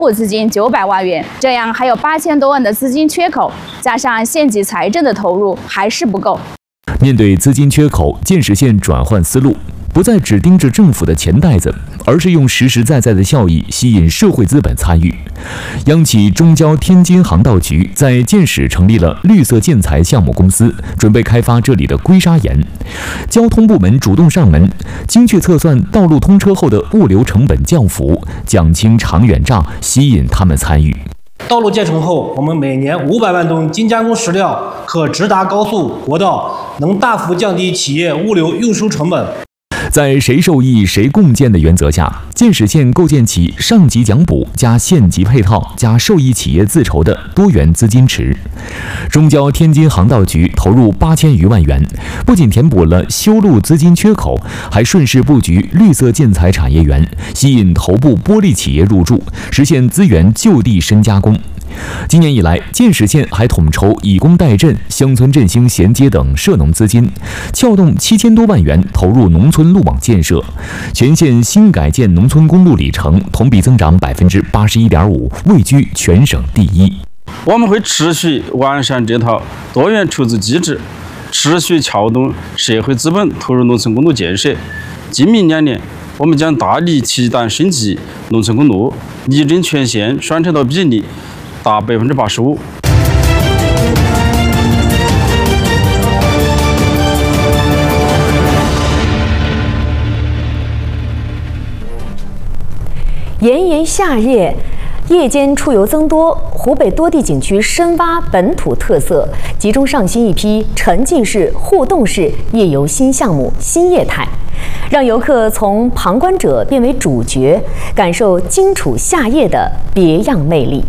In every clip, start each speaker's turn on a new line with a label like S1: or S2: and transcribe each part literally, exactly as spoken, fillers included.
S1: 部资金九百万元，这样还有八千多万的资金缺口，加上县级财政的投入还是不够。
S2: 面对资金缺口，建始县转换思路，不再只盯着政府的钱袋子，而是用实实在在的效益吸引社会资本参与。央企中交天津航道局在建始成立了绿色建材项目公司，准备开发这里的硅砂岩。交通部门主动上门，精确测算道路通车后的物流成本降幅，讲清长远账，吸引他们参与。
S3: 道路建成后，我们每年五百万吨精加工石料可直达高速、国道，能大幅降低企业物流运输成本。
S2: 在谁受益谁共建的原则下，建始县构建起上级奖补加县级配套加受益企业自筹的多元资金池。中交天津航道局投入八千余万元，不仅填补了修路资金缺口，还顺势布局绿色建材产业园，吸引头部玻璃企业入驻，实现资源就地深加工。今年以来，建始县还统筹以工代赈、乡村振兴衔接等涉农资金，撬动七千多万元投入农村路网建设，全县新改建农村公路里程同比增长百分之八十一点五，位居全省第一。
S4: 我们会持续完善这套多元筹资机制，持续撬动社会资本投入农村公路建设。今明两年，我们将大力提档升级农村公路，力争全县双车道比例达百分之八十五。
S5: 炎炎夏日，夜间出游增多，湖北多地景区深挖本土特色，集中上新一批沉浸式、互动式夜游新项目、新业态，让游客从旁观者变为主角，感受荆楚夏夜的别样魅力。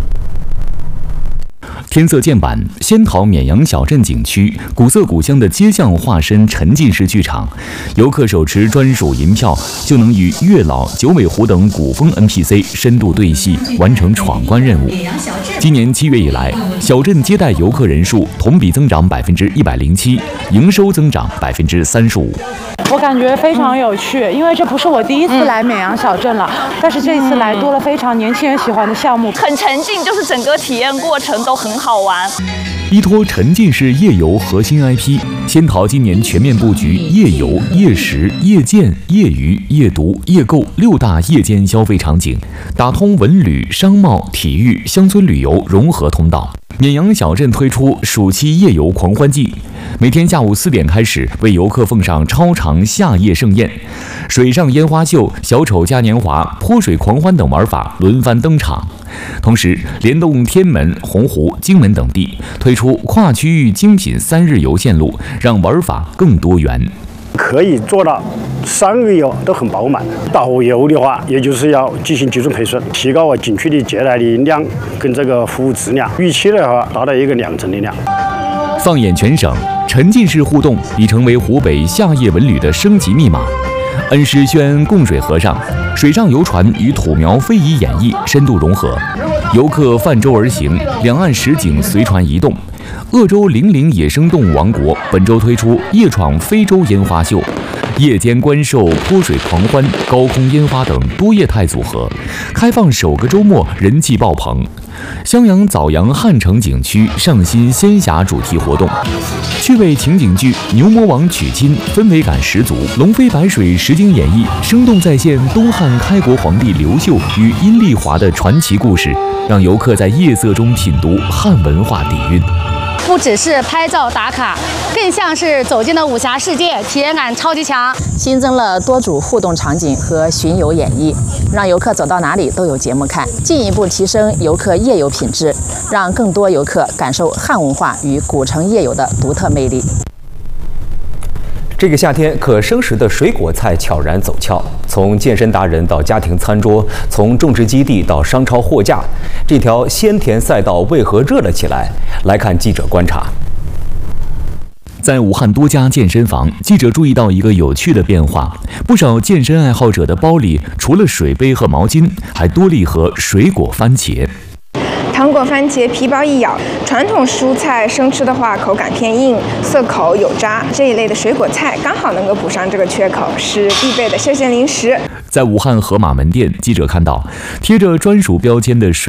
S2: 天色渐晚，仙桃绵阳小镇景区古色古香的街巷化身沉浸式剧场，游客手持专属银票就能与月老、九尾狐等古风 N P C 深度对戏，完成闯关任务。今年七月以来，小镇接待游客人数同比增长百分之一百零七，营收增长百分之三十五。
S6: 我感觉非常有趣，因为这不是我第一次来绵阳小镇了，但是这一次来多了非常年轻人喜欢的项目，
S1: 很沉浸，就是整个体验过程都很好玩。
S2: 依托沉浸式夜游核心 I P， 仙桃今年全面布局夜游、夜食、夜见、夜娱、夜读、夜购六大夜间消费场景，打通文旅、商贸、体育、乡村旅游融合通道。绵阳小镇推出暑期夜游狂欢季，每天下午四点开始为游客奉上超长夏夜盛宴，水上烟花秀、小丑嘉年华、泼水狂欢等玩法轮番登场。同时，联动天门、洪湖、荆门等地，推出跨区域精品三日游线路，让玩法更多元。
S7: 可以做到三日游都很饱满。导游的话，也就是要进行集中培训，提高我景区的接待的量跟这个服务质量，预期的话达到一个两成的量。
S2: 放眼全省，沉浸式互动已成为湖北夏夜文旅的升级密码。恩施宣供水河上，水上游船与土苗非遗演绎深度融合，游客泛舟而行，两岸实景随船移动。鄂州零陵野生动物王国本周推出夜闯非洲烟花秀，夜间观兽、泼水狂欢、高空烟花等多业态组合，开放首个周末人气爆棚。襄阳枣阳汉城景区上新仙侠主题活动，趣味情景剧《牛魔王娶亲》氛围感十足，龙飞白水实景演绎，生动再现东汉开国皇帝刘秀与阴丽华的传奇故事，让游客在夜色中品读汉文化底蕴。
S8: 不只是拍照打卡，更像是走进了武侠世界，体验感超级强。
S9: 新增了多组互动场景和巡游演绎，让游客走到哪里都有节目看，进一步提升游客夜游品质，让更多游客感受汉文化与古城夜游的独特魅力。
S10: 这个夏天，可生食的水果菜悄然走俏。从健身达人到家庭餐桌，从种植基地到商超货架，这条鲜甜赛道为何热了起来？来看记者观察。
S2: 在武汉多家健身房，记者注意到一个有趣的变化：不少健身爱好者的包里，除了水杯和毛巾，还多了一盒水果番茄。
S11: 糖果番茄皮薄易咬，传统蔬菜生吃的话口感偏硬，涩口有渣。这一类的水果菜刚好能够补上这个缺口，是必备的休闲零食。
S2: 在武汉盒马门店，记者看到贴着专属标签的水